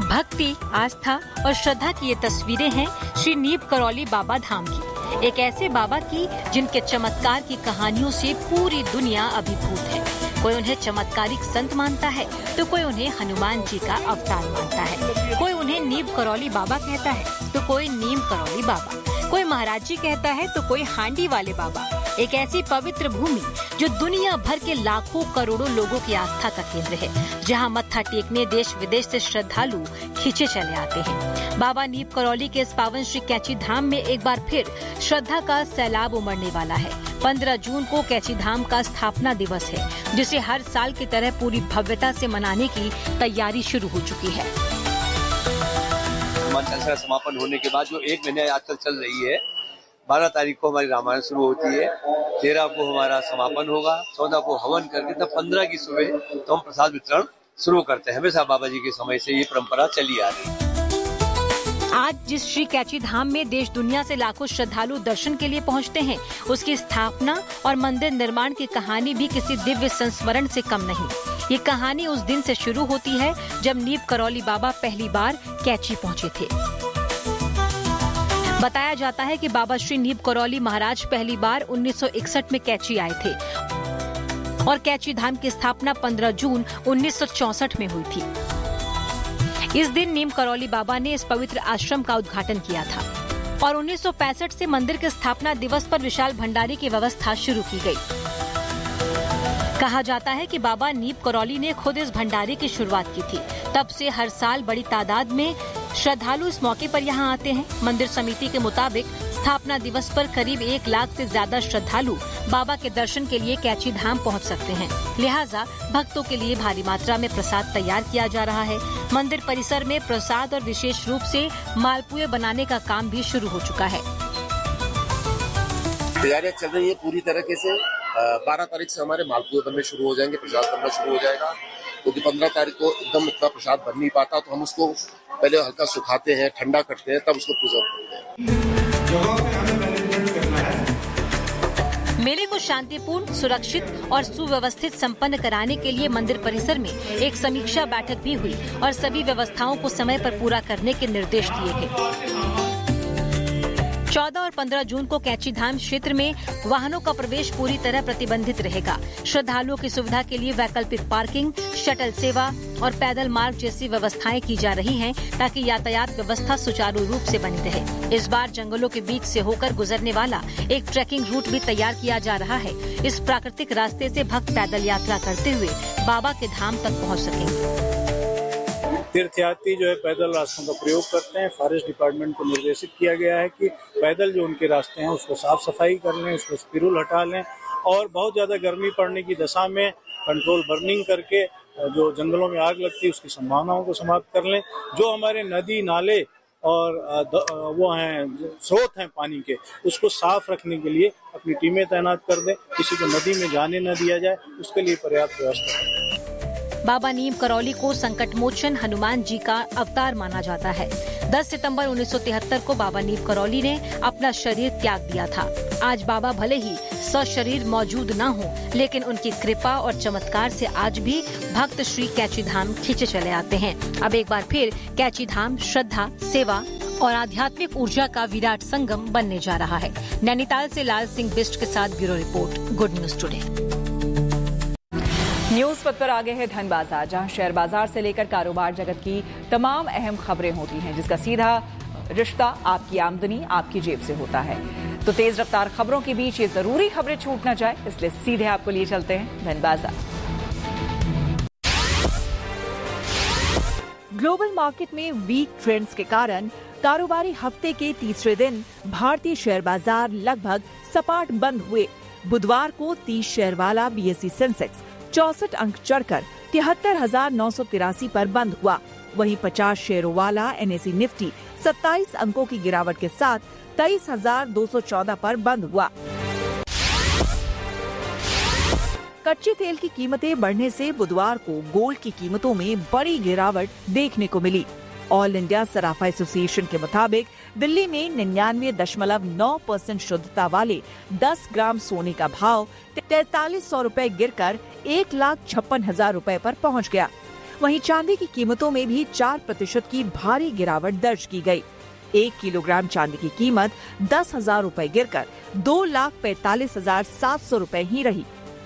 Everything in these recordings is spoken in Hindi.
भक्ति, आस्था और श्रद्धा की ये तस्वीरें हैं श्री नीम करौली बाबा धाम की। एक ऐसे बाबा की जिनके चमत्कार की कहानियों से पूरी दुनिया अभिभूत है। कोई उन्हें चमत्कारिक संत मानता है तो कोई उन्हें हनुमान जी का अवतार मानता है। कोई उन्हें नीम करौली बाबा कहता है तो कोई नीम करौली बाबा, कोई महाराज जी कहता है तो कोई हांडी वाले बाबा। एक ऐसी पवित्र भूमि जो दुनिया भर के लाखों करोड़ों लोगों की आस्था का केंद्र है, जहां मत्था टेकने देश विदेश से श्रद्धालु खींचे चले आते हैं। बाबा नीम करौली के इस पावन श्री कैची धाम में एक बार फिर श्रद्धा का सैलाब उमड़ने वाला है। 15 जून को कैची धाम का स्थापना दिवस है, जिसे हर साल की तरह पूरी भव्यता से मनाने की तैयारी शुरू हो चुकी है। का समापन होने के बाद जो 1 महीने आजकल चल रही है, 12 तारीख को हमारी रामायण शुरू होती है, 13 को हमारा समापन होगा, 14 को हवन करके तब 15 की सुबह तो हम प्रसाद वितरण शुरू करते हैं। हमेशा बाबा जी के समय से ये परंपरा चली आ रही है। आज जिस श्री कैची धाम में देश दुनिया से लाखों श्रद्धालु दर्शन के लिए पहुंचते हैं, उसकी स्थापना और मंदिर निर्माण की कहानी भी किसी दिव्य संस्मरण से कम नहीं। ये कहानी उस दिन से शुरू होती है जब नीम करौली बाबा पहली बार कैची पहुंचे थे। बताया जाता है कि बाबा श्री नीम करौली महाराज पहली बार 1961 में कैची आए थे और कैची धाम की स्थापना 15 जून 1964 में हुई थी। इस दिन नीम करौली बाबा ने इस पवित्र आश्रम का उद्घाटन किया था और 1965 से मंदिर के स्थापना दिवस पर विशाल भंडारे की व्यवस्था शुरू की गई। कहा जाता है कि बाबा नीम करौली ने खुद इस भंडारे की शुरुआत की थी। तब से हर साल बड़ी तादाद में श्रद्धालु इस मौके पर यहाँ आते हैं। मंदिर समिति के मुताबिक स्थापना दिवस पर करीब 1 लाख से ज्यादा श्रद्धालु बाबा के दर्शन के लिए कैची धाम पहुँच सकते हैं। लिहाजा भक्तों के लिए भारी मात्रा में प्रसाद तैयार किया जा रहा है। मंदिर परिसर में प्रसाद और विशेष रूप से मालपुए बनाने का काम भी शुरू हो चुका है। तैयारियां चल रही है पूरी तरीके से। 12 तारीख से हमारे मालपुए बनने शुरू हो जाएंगे, प्रसाद बनना शुरू हो जाएगा, क्योंकि 15 तारीख को एकदम इतना प्रसाद बन नहीं पाता, तो हम उसको पहले हल्का सुखाते हैं, ठंडा करते हैं, तब उसको प्रिजर्व करते हैं। मेले को शांतिपूर्ण, सुरक्षित और सुव्यवस्थित संपन्न कराने के लिए मंदिर परिसर में एक समीक्षा बैठक भी हुई और सभी व्यवस्थाओं को समय पर पूरा करने के निर्देश दिए गए। 14 और 15 जून को कैची धाम क्षेत्र में वाहनों का प्रवेश पूरी तरह प्रतिबंधित रहेगा। श्रद्धालुओं की सुविधा के लिए वैकल्पिक पार्किंग, शटल सेवा और पैदल मार्ग जैसी व्यवस्थाएं की जा रही हैं, ताकि यातायात व्यवस्था सुचारू रूप से बनी रहे। इस बार जंगलों के बीच से होकर गुजरने वाला एक ट्रैकिंग रूट भी तैयार किया जा रहा है। इस प्राकृतिक रास्ते से भक्त पैदल यात्रा करते हुए बाबा के धाम तक पहुँच सकेंगे। तीर्थयात्री जो है पैदल रास्तों का प्रयोग करते हैं। फॉरेस्ट डिपार्टमेंट को निर्देशित किया गया है कि पैदल जो उनके रास्ते हैं उसको साफ सफाई कर लें, उसको स्पिरुल हटा लें और बहुत ज्यादा गर्मी पड़ने की दशा में कंट्रोल बर्निंग करके जो जंगलों में आग लगती है उसकी संभावनाओं को समाप्त कर लें। जो हमारे नदी नाले और वो हैं स्रोत हैं पानी के, उसको साफ रखने के लिए अपनी टीमें तैनात कर दें। किसी को नदी में जाने न दिया जाए, उसके लिए पर्याप्त व्यवस्था करें। बाबा नीम करौली को संकट मोचन हनुमान जी का अवतार माना जाता है। 10 सितंबर 1973 को बाबा नीम करौली ने अपना शरीर त्याग दिया था। आज बाबा भले ही सशरीर मौजूद न हो, लेकिन उनकी कृपा और चमत्कार से आज भी भक्त श्री कैची धाम खींचे चले आते हैं। अब एक बार फिर कैची धाम श्रद्धा, सेवा और आध्यात्मिक ऊर्जा का विराट संगम बनने जा रहा है। नैनीताल से लाल सिंह बिष्ट के साथ bureau report, good news today. News पथ पर आगे है धन बाजार, जहां शेयर बाजार से लेकर कारोबार जगत की तमाम अहम खबरें होती हैं, जिसका सीधा रिश्ता आपकी आमदनी, आपकी जेब से होता है। तो तेज रफ्तार खबरों के बीच ये जरूरी खबरें छूट न जाए, इसलिए सीधे आपको लिए चलते हैं धन बाजार। ग्लोबल मार्केट में वीक ट्रेंड्स के कारण कारोबारी हफ्ते के तीसरे दिन भारतीय शेयर बाजार लगभग सपाट बंद हुए। बुधवार को 30 शेयर वाला BSE सेंसेक्स 64 अंक चढ़कर 73,983 पर बंद हुआ। वहीं 50 शेयरों वाला NSE निफ्टी 27 अंकों की गिरावट के साथ 23,214 पर बंद हुआ। कच्चे तेल की कीमतें बढ़ने से बुधवार को गोल्ड की कीमतों में बड़ी गिरावट देखने को मिली। ऑल इंडिया सराफा एसोसिएशन के मुताबिक दिल्ली में 99.9% शुद्धता वाले 10 ग्राम सोने का भाव 4300 रुपए गिरकर 1,56,000 रुपए पर पहुंच गया। वहीं चांदी की कीमतों में भी 4% की भारी गिरावट दर्ज की गई। 1 किलोग्राम चांदी की कीमत 10,000 रुपए गिरकर 2,45,700 रुपए ही रही।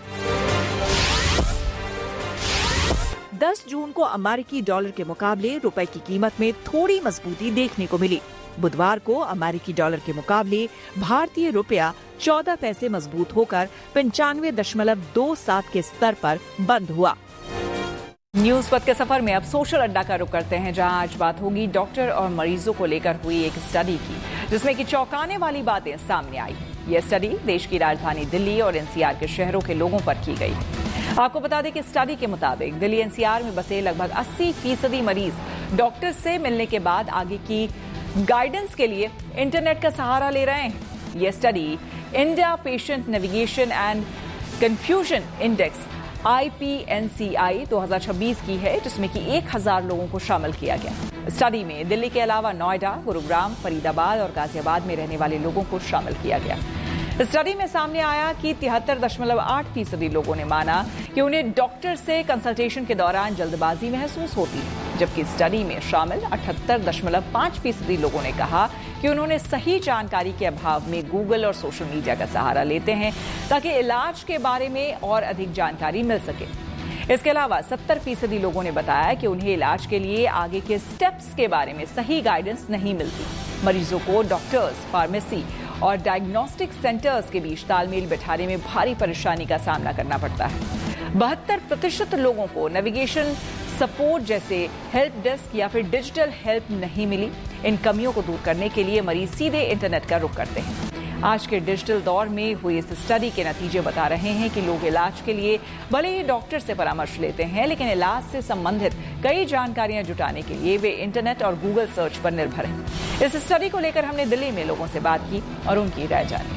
10 जून को अमेरिकी डॉलर के मुकाबले रुपए की कीमत में थोड़ी मजबूती देखने को मिली। बुधवार को अमेरिकी डॉलर के मुकाबले भारतीय रुपया 14 पैसे मजबूत होकर 95.27 के स्तर पर बंद हुआ। न्यूज पथ के सफर में अब सोशल अड्डा का रुख करते हैं, जहां आज बात होगी डॉक्टर और मरीजों को लेकर हुई एक स्टडी की, जिसमें कि चौंकाने वाली बातें सामने आई। यह स्टडी देश की राजधानी दिल्ली और एनसीआर के शहरों के लोगों पर की गई। आपको बता दें कि स्टडी के मुताबिक दिल्ली एनसीआर में बसे लगभग 80% मरीज डॉक्टर से मिलने के बाद आगे की गाइडेंस के लिए इंटरनेट का सहारा ले रहे हैं। यह study India patient navigation and confusion index IPNCI 2026 की है, जिसमें कि 1000 लोगों को शामिल किया गया। स्टडी में दिल्ली के अलावा नोएडा, गुरुग्राम, फरीदाबाद और गाजियाबाद में रहने वाले लोगों को शामिल किया गया। स्टडी में सामने आया कि 73.8% लोगों ने माना कि उन्हें डॉक्टर से कंसल्टेशन के दौरान जल्दबाजी महसूस होती है, जबकि स्टडी में शामिल 78.5% लोगों ने कहा कि उन्होंने सही जानकारी के अभाव में गूगल और सोशल मीडिया का सहारा लेते हैं ताकि इलाज के बारे में और अधिक जानकारी मिल सके। इसके अलावा 70% लोगों ने बताया कि उन्हें इलाज के लिए आगे के स्टेप्स के बारे में सही गाइडेंस नहीं मिलती। मरीजों को डॉक्टर्स, फार्मेसी और डायग्नोस्टिक सेंटर्स के बीच तालमेल बिठाने में भारी परेशानी का सामना करना पड़ता है। 72% लोगों को नेविगेशन सपोर्ट जैसे हेल्प डेस्क या फिर डिजिटल हेल्प नहीं मिली। इन कमियों को दूर करने के लिए मरीज सीधे इंटरनेट का रुख करते हैं। आज के डिजिटल दौर में हुई इस स्टडी के नतीजे बता रहे हैं कि लोग इलाज के लिए भले ही डॉक्टर से परामर्श लेते हैं, लेकिन इलाज से संबंधित कई जानकारियां जुटाने के लिए वे इंटरनेट और गूगल सर्च पर निर्भर हैं। इस स्टडी को लेकर हमने दिल्ली में लोगों से बात की और उनकी राय जानी।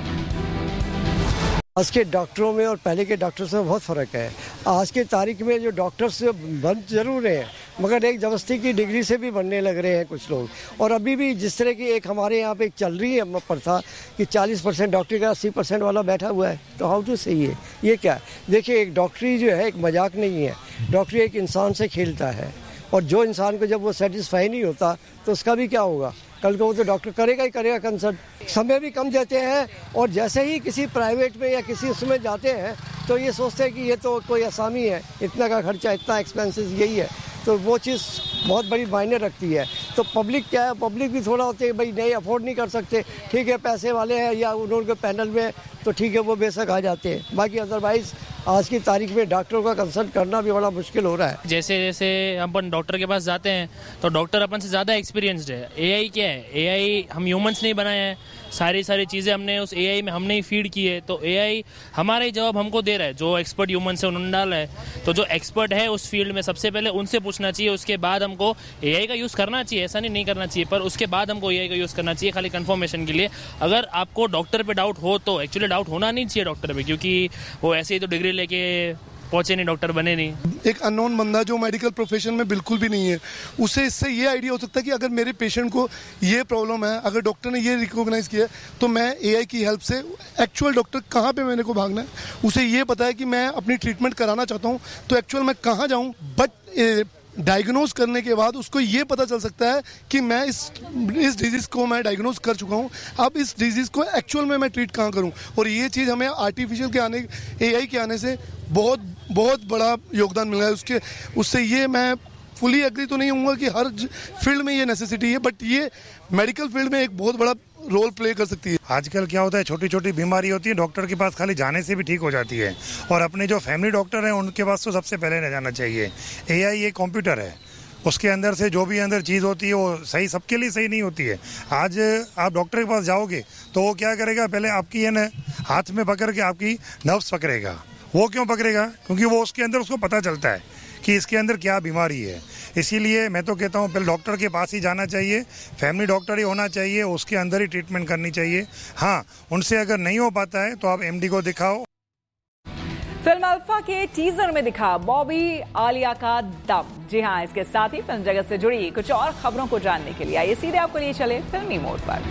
आज के डॉक्टरों में और पहले के डॉक्टर्स में बहुत फ़र्क है। आज की तारीख में जो डॉक्टर्स बन जरूर हैं, मगर एक जबरदस्ती की डिग्री से भी बनने लग रहे हैं कुछ लोग। और अभी भी जिस तरह की एक हमारे यहाँ पे चल रही है प्रथा कि 40% डॉक्टरी का 80% वाला बैठा हुआ है, तो हाउ टू सही है ये क्या है? देखिए, एक डॉक्टरी जो है एक मजाक नहीं है। डॉक्टरी एक इंसान से खेलता है, और जो इंसान को जब वो सेटिस्फाई नहीं होता तो उसका भी क्या होगा? कल को वो तो डॉक्टर करेगा ही करेगा कंसल्ट। समय भी कम देते हैं, और जैसे ही किसी प्राइवेट में या किसी उसमें जाते हैं तो ये सोचते हैं कि ये तो कोई आसामी है, इतना का खर्चा, इतना एक्सपेंसेस यही है। तो वो चीज़ बहुत बड़ी मायने रखती है। तो पब्लिक क्या है, पब्लिक भी थोड़ा होती है भाई नहीं अफोर्ड नहीं कर सकते, ठीक है पैसे वाले हैं या उनके पैनल में, तो ठीक है वो बेशक आ जाते हैं। बाकी अदरवाइज आज की तारीख में डॉक्टरों का कंसल्ट करना भी बड़ा मुश्किल हो रहा है। जैसे जैसे अपन डॉक्टर के पास जाते हैं तो डॉक्टर अपन से ज़्यादा एक्सपीरियंस्ड है। AI क्या है? AI हम ह्यूमंस नहीं बनाए हैं, सारी चीज़ें हमने उस AI में हमने ही फीड की है। तो AI हमारा ही जवाब हमको दे रहा है, जो एक्सपर्ट ह्यूमंस है उन्होंने डाला है। तो जो एक्सपर्ट है उस फील्ड में सबसे पहले उनसे पूछना चाहिए, उसके बाद हमको AI का यूज़ करना चाहिए। ऐसा नहीं करना चाहिए, पर उसके बाद हमको AI का यूज़ करना चाहिए खाली कंफर्मेशन के लिए। अगर आपको डॉक्टर पे डाउट हो तो एक्चुअली डाउट होना नहीं चाहिए डॉक्टर पे, क्योंकि वो ऐसे ही तो डिग्री लेके पहुंचे नहीं, डॉक्टर बने नहीं। एक अननोन बंदा जो मेडिकल प्रोफेशन में बिल्कुल भी नहीं है, उसे इससे ये आइडिया हो सकता है कि अगर मेरे पेशेंट को ये प्रॉब्लम है, अगर डॉक्टर ने ये रिकॉग्नाइज किया तो मैं AI की हेल्प से एक्चुअल डॉक्टर कहाँ पे मेरे को भागना है, उसे ये पता है कि मैं अपनी ट्रीटमेंट कराना चाहता हूँ तो एक्चुअल मैं कहाँ जाऊँ। बट डायग्नोज करने के बाद उसको ये पता चल सकता है कि मैं इस डिजीज़ को मैं डायग्नोज कर चुका हूँ, अब इस डिजीज़ को एक्चुअल में मैं ट्रीट कहाँ करूँ। और ये चीज़ हमें आर्टिफिशियल के आने, AI के आने से बहुत बड़ा योगदान मिला है। उससे ये मैं फुली एग्री तो नहीं होऊंगा कि हर फील्ड में ये नेसेसिटी है, बट ये मेडिकल फील्ड में एक बहुत बड़ा रोल प्ले कर सकती है। आजकल क्या होता है, छोटी छोटी बीमारी होती है, डॉक्टर के पास खाली जाने से भी ठीक हो जाती है, और अपने जो फैमिली डॉक्टर हैं उनके पास तो सबसे पहले न जाना चाहिए। AI एक कंप्यूटर है, उसके अंदर से जो भी अंदर चीज़ होती है वो सही सबके लिए सही नहीं होती है। आज आप डॉक्टर के पास जाओगे तो वो क्या करेगा, पहले आपकी है ना हाथ में पकड़ के आपकी नर्व्स पकड़ेगा। वो क्यों पकड़ेगा? क्योंकि वो उसके अंदर उसको पता चलता है कि इसके अंदर क्या बीमारी है। इसीलिए मैं तो कहता हूँ पहले डॉक्टर के पास ही जाना चाहिए, फैमिली डॉक्टर ही होना चाहिए, उसके अंदर ही ट्रीटमेंट करनी चाहिए। हाँ, उनसे अगर नहीं हो पाता है तो आप MD को दिखाओ। फिल्म अल्फा के टीजर में दिखा बॉबी आलिया का दम। जी हाँ, इसके साथ ही फिल्म जगत से जुड़ी कुछ और खबरों को जानने के लिए आइए सीधे आपको लिए चले फिल्मी मोड पर।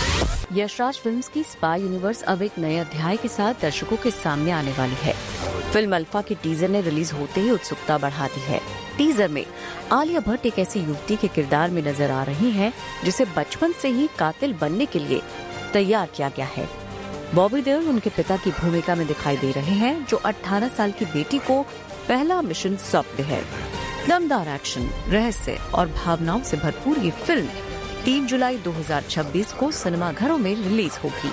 यशराज फिल्म्स की स्पाई यूनिवर्स अब एक नए अध्याय के साथ दर्शकों के सामने आने वाली है। फिल्म अल्फा के टीजर ने रिलीज होते ही उत्सुकता बढ़ा दी है। टीजर में आलिया भट्ट एक ऐसी युवती के किरदार में नजर आ रही हैं जिसे बचपन से ही कातिल बनने के लिए तैयार किया गया है। बॉबी देओल उनके पिता की भूमिका में दिखाई दे रहे हैं, जो 18 साल की बेटी को पहला मिशन सौंपते हैं। दमदार एक्शन, रहस्य और भावनाओं से भरपूर ये फिल्म 3 जुलाई 2026 को सिनेमाघरों में रिलीज होगी।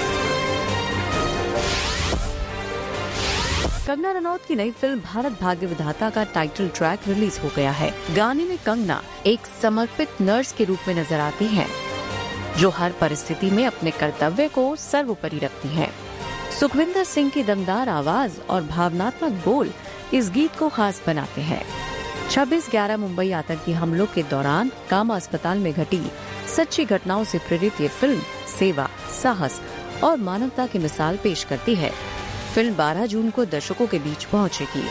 कंगना रनौत की नई फिल्म भारत भाग्य विधाता का टाइटल ट्रैक रिलीज हो गया है। गाने में कंगना एक समर्पित नर्स के रूप में नजर आती हैं, जो हर परिस्थिति में अपने कर्तव्य को सर्वोपरि रखती हैं। सुखविंदर सिंह की दमदार आवाज और भावनात्मक बोल इस गीत को खास बनाते हैं। 26/11 मुंबई आतंकी हमलों के दौरान कामा अस्पताल में घटी सच्ची घटनाओं से प्रेरित ये फिल्म सेवा, साहस और मानवता की मिसाल पेश करती है। फिल्म 12 जून को दर्शकों के बीच पहुंचेगी।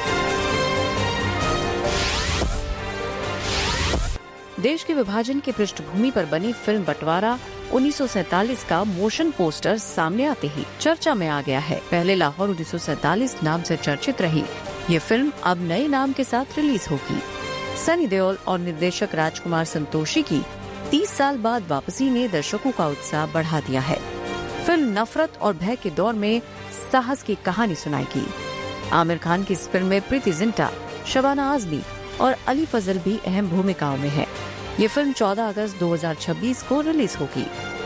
देश के विभाजन की पृष्ठभूमि पर बनी फिल्म बंटवारा 1947 का मोशन पोस्टर सामने आते ही चर्चा में आ गया है। पहले लाहौर 1947 नाम से चर्चित रही ये फिल्म अब नए नाम के साथ रिलीज होगी। सनी देओल और निर्देशक राजकुमार संतोषी की 30 साल बाद वापसी ने दर्शकों का उत्साह बढ़ा दिया है। फिल्म नफरत और भय के दौर में साहस की कहानी सुनाएगी। आमिर खान की इस फिल्म में प्रीति जिंटा, शबाना आजमी और अली फजल भी अहम भूमिकाओं में है। ये फिल्म 14 अगस्त 2026 को रिलीज होगी।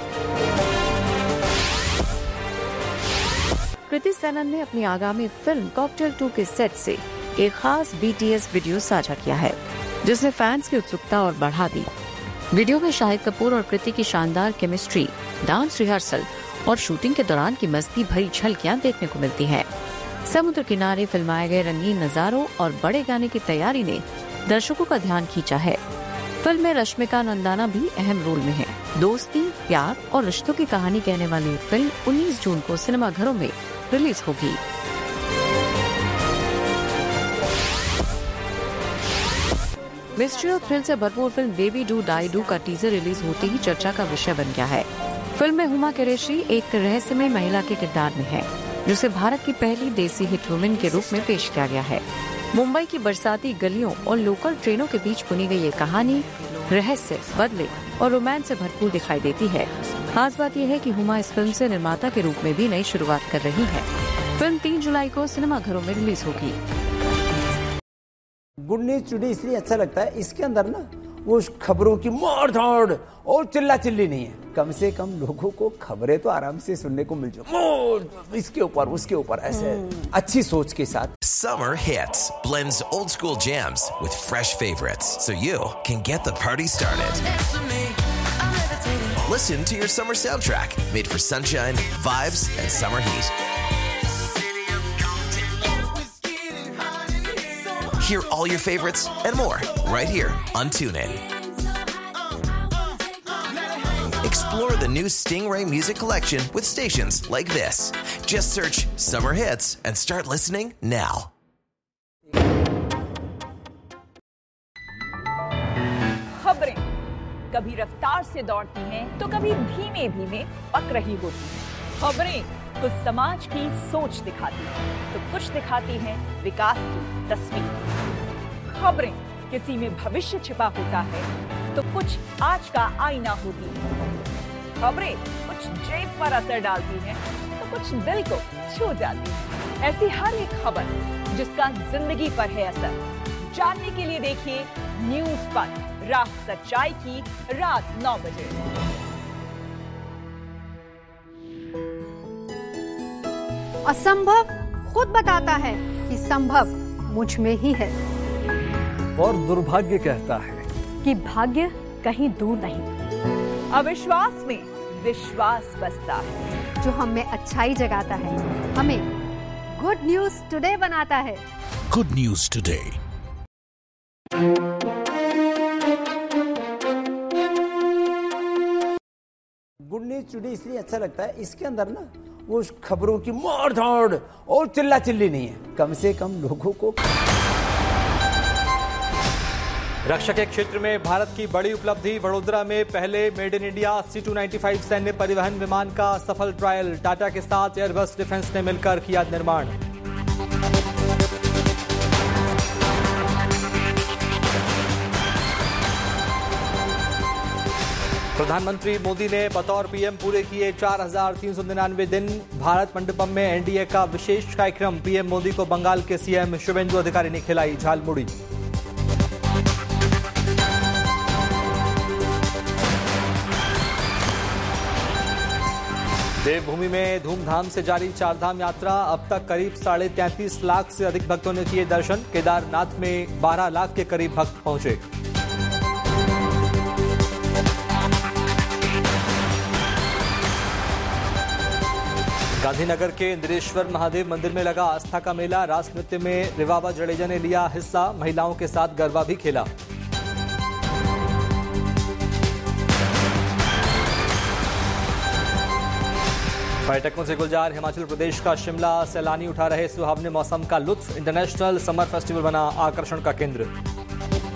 कृति सेनन ने अपनी आगामी फिल्म कॉकटेल 2 के सेट से एक खास BTS वीडियो साझा किया है, जिसने फैंस की उत्सुकता और बढ़ा दी। वीडियो में शाहिद कपूर और कृति की शानदार केमिस्ट्री, डांस रिहर्सल और शूटिंग के दौरान की मस्ती भरी झलकियां देखने को मिलती हैं। समुद्र किनारे फिल्माए गए रंगीन नजारों और बड़े गाने की तैयारी ने दर्शकों का ध्यान खींचा है। फिल्म में रश्मिका नंदाना भी अहम रोल में है। दोस्ती, प्यार और रिश्तों की कहानी कहने वाली फिल्म 19 जून को सिनेमाघरों में रिलीज होगी। मिस्ट्री और थ्रिल से भरपूर film baby do die do का टीजर रिलीज होते ही चर्चा का विषय बन गया है। फिल्म में हुमा कुरैशी एक रहस्यमय महिला के किरदार में है, जिसे भारत की पहली देसी हिट वुमेन के रूप में पेश किया गया है। मुंबई की बरसाती गलियों और लोकल ट्रेनों के बीच बुनी गई ये कहानी रहस्य, बदले और रोमांस से भरपूर दिखाई देती है। खास बात यह है कि हुमा इस फिल्म से निर्माता के रूप में भी नई शुरुआत कर रही है। फिल्म 3 जुलाई को सिनेमाघरों में रिलीज होगी। गुड न्यूज टुडे इसलिए अच्छा लगता है, इसके अंदर ना वो खबरों की मार धाड़ और चिल्ला चिल्ली नहीं है। कम से कम लोगों को खबरें तो आराम से सुनने को मिल जाए, इसके ऊपर उसके ऊपर ऐसे अच्छी सोच के साथ। Summer Hits blends old school jams with fresh favorites so you can get the party started. Listen to your summer soundtrack made for sunshine, vibes, and summer heat. Hear all your favorites and more right here on TuneIn. Explore the new Stingray music collection with stations like this. Just search Summer Hits and start listening now. खबरें कभी रफ्तार से दौड़ती हैं तो कभी धीमे धीमे पक रही होती हैं। खबरें कुछ समाज की सोच दिखाती हैं तो कुछ दिखाती हैं विकास की तस्वीर। खबरें किसी में भविष्य छिपा होता है तो कुछ आज का आईना होती है। खबरें कुछ जेब पर असर डालती हैं तो कुछ दिल को छू जाती है। ऐसी हर एक खबर जिसका जिंदगी पर है असर, जानने के लिए देखिए न्यूज़ पर, राह सच्चाई की, रात 9 बजे। असंभव खुद बताता है कि संभव मुझ में ही है, और दुर्भाग्य कहता है कि भाग्य कहीं दूर नहीं। अविश्वास में विश्वास बसता है, जो हमें अच्छाई जगाता है, हमें गुड न्यूज टुडे बनाता है। Good news today. Good news today इसलिए अच्छा लगता है, इसके अंदर ना वो खबरों की मार धाड़ और चिल्ला चिल्ली नहीं है। कम से कम लोगों को रक्षा के क्षेत्र में भारत की बड़ी उपलब्धि। वडोदरा में पहले मेड इन इंडिया C-295 सैन्य परिवहन विमान का सफल ट्रायल। टाटा के साथ एयरबस डिफेंस ने मिलकर किया निर्माण। प्रधानमंत्री मोदी ने बतौर पीएम पूरे किए 4,399 दिन। भारत मंडपम में एनडीए का विशेष कार्यक्रम। पीएम मोदी को बंगाल के सीएम शुभेंदु अधिकारी ने खिलाई झालमुड़ी। देवभूमि में धूमधाम से जारी चारधाम यात्रा। अब तक करीब 33.5 लाख से अधिक भक्तों ने किए दर्शन। केदारनाथ में 12 लाख के करीब भक्त पहुंचे। गांधीनगर के इंद्रेश्वर महादेव मंदिर में लगा आस्था का मेला। रास नृत्य में रिवाबा जडेजा ने लिया हिस्सा। महिलाओं के साथ गरबा भी खेला। पर्यटकों से गुलजार हिमाचल प्रदेश का शिमला। सैलानी उठा रहे सुहावने मौसम का लुत्फ। इंटरनेशनल समर फेस्टिवल बना आकर्षण का केंद्र।